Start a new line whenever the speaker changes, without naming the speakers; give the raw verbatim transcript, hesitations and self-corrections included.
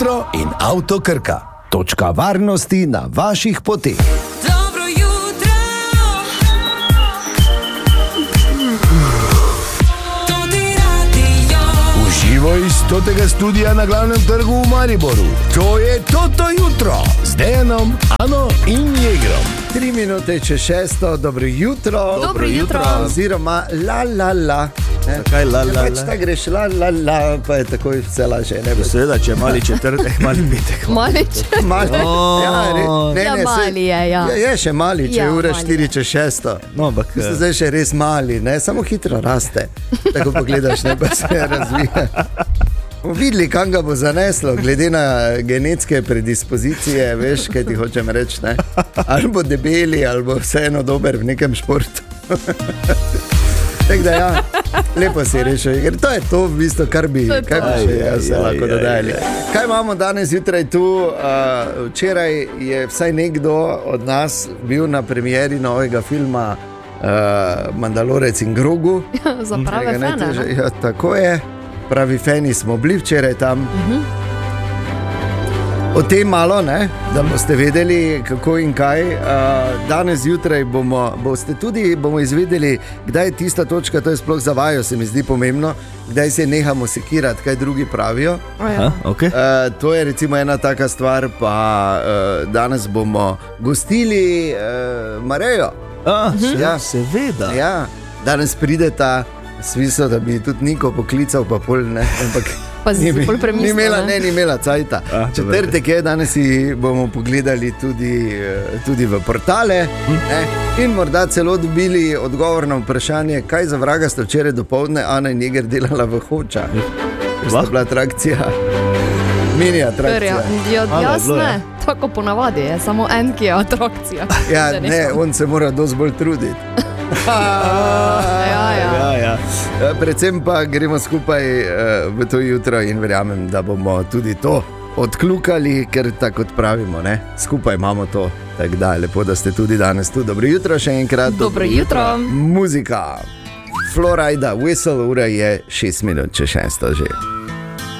jutro in Avto Krka. Točka varnosti na vaših poteh.
Dobro jutro. Toti radio.
Uživo iz stotega studia na glavnem trgu v Mariboru. To je Toto jutro z Dejanom, Ano in Jegrom.
Tri minute čez šesto, dobro jutro.
Dobro jutro.
Oziroma la la la.
Zakaj la la
Pač
la?
ta greš la la la, pa je takoj vse laže.
Seveda, če je mali četrtek, mali petek.
Malič.
Mali,
O,
ja, re, ne,
Ja,
ne, saj-
mali je, ja.
Ja, je še mali, če
Ja,
je ura
mali
štiri
je.
čez šesto.
No, ampak
Vi ste zdaj še res mali, ne? Samo hitro raste. Tako pogledaš, ne pa se razvija. Bomo videli, kam ga bo zaneslo, glede na genetske predispozicije, veš, kaj ti hočem reči, ne? Ali bo debeli, ali bo vseeno dober v nekem športu. Tako da ja, lepo si rešil, ker to je to v bistvu, kar bi,
To je
kaj bi
to.
še
Aj,
jaz
aj,
lahko
aj,
dodajali.
aj,
Kaj imamo danes jutraj tu? Uh, včeraj je vsaj nekdo od nas bil na premieri novega filma uh, Mandalorec in Grogu.
Za prave
Tega ne
fane.
teže-
ne?
Ja, tako je, pravi fani smo bili včeraj tam.
Mhm.
O tem malo, ne, da boste vedeli, kako in kaj. Uh, danes zjutraj bomo, boste tudi bomo izvedeli, kdaj je tista točka, to je sploh za vajo, se mi zdi pomembno, kdaj se nehamo sekirati, kaj drugi pravijo.
O, ja.
Ha, okay.
Uh, to je recimo ena taka stvar, pa uh, danes bomo gostili uh, Marejo.
A, se,
Ja.
seveda.
Ja, danes prideta, smisel, da bi tudi Niko poklical, pa pol ne. Ampak
Pa si
mi-
bolj premislil,
Ni imela,
ne?
ne, ni imela cajta.
Ah,
Četrtek je, danes si bomo pogledali tudi, eh, tudi v portale ne, in morda celo dobili odgovor na vprašanje, kaj za vraga ste včeraj dopoldne Ana in Jeger delala v Hočah. To je
Vah?
bila atrakcija, mini
Ker
atrakcija.
ja, ja,
A, da je
jaz
bilo,
ne,
ja.
tako ponavadi je, samo en, ki je atrakcija.
Ja,
Da
ne, on se mora dosti bolj truditi.
Ja, ja.
Ja, ja.
Eh, Predvsem pa gremo skupaj eh, v to jutro in verjamem, da bomo tudi to odkljukali, ker tako kot pravimo, ne? Skupaj imamo to. Tako da lepo, da ste tudi danes tu. Dobro jutro še enkrat.
Dobro jutro.
Muzika. Florida, Whistle, ura je šest minut čez šesto že.